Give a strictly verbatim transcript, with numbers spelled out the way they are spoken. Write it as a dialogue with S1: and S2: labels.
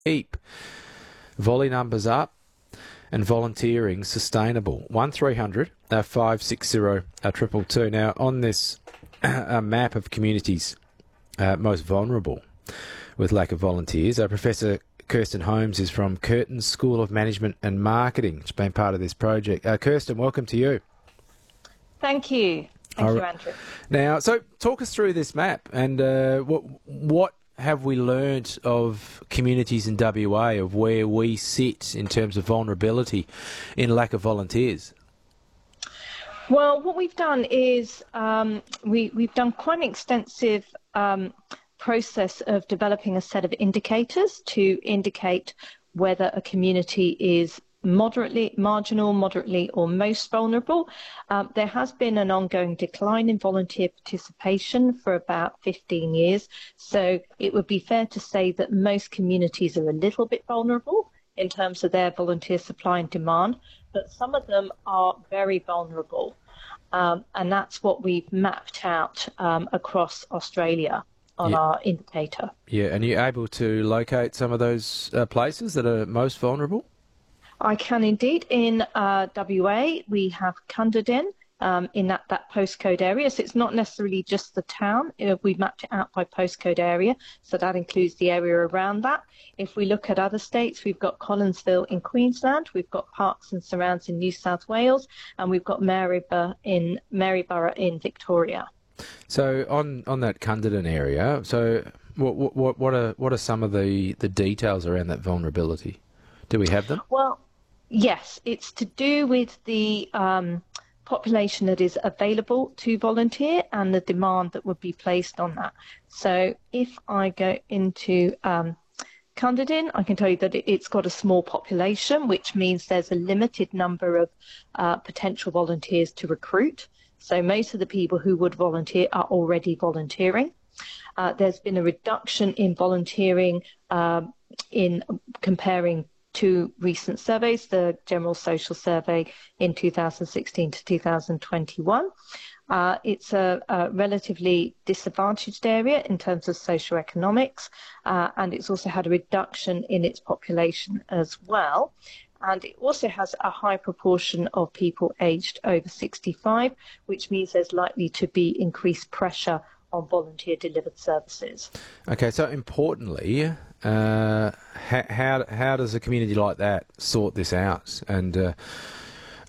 S1: keep volley numbers up and volunteering sustainable. one three hundred five six zero two two. Now, on this uh, map of communities uh, most vulnerable with lack of volunteers, uh, Professor Kirsten Holmes is from Curtin School of Management and Marketing. It's been part of this project. Uh, Kirsten, welcome to you.
S2: Thank you. Thank
S1: All
S2: you,
S1: right.
S2: Andrew.
S1: Now, so talk us through this map and uh, what what have we learnt of communities in W A, of where we sit in terms of vulnerability in lack of volunteers?
S2: Well, what we've done is um, we, we've done quite an extensive um, process of developing a set of indicators to indicate whether a community is moderately marginal, moderately or most vulnerable. Um, there has been an ongoing decline in volunteer participation for about fifteen years. So it would be fair to say that most communities are a little bit vulnerable in terms of their volunteer supply and demand, but some of them are very vulnerable. Um, and that's what we've mapped out um, across Australia on
S1: Yeah.
S2: our indicator.
S1: Yeah, and you're able to locate some of those uh, places that are most vulnerable?
S2: I can indeed. In uh, W A, we have Cunderdin um, in that, that postcode area. So it's not necessarily just the town. Uh, We've mapped it out by postcode area. So that includes the area around that. If we look at other states, we've got Collinsville in Queensland, we've got Parks and Surrounds in New South Wales, and we've got Maryborough in, Maryborough in Victoria.
S1: So on, on that Cunderdin area, so what what what are what are some of the, the details around that vulnerability? Do we have them?
S2: Well, yes, it's to do with the um, population that is available to volunteer and the demand that would be placed on that. So if I go into um, Cunderdin, I can tell you that it's got a small population, which means there's a limited number of uh, potential volunteers to recruit. So most of the people who would volunteer are already volunteering. Uh, there's been a reduction in volunteering uh, in comparing two recent surveys, the General Social Survey in two thousand sixteen to two thousand twenty-one. Uh, it's a, a relatively disadvantaged area in terms of socioeconomics, uh, and it's also had a reduction in its population as well. And it also has a high proportion of people aged over sixty-five, which means there's likely to be increased pressure on volunteer-delivered services.
S1: Okay, so importantly, uh, how, how how does a community like that sort this out? And uh,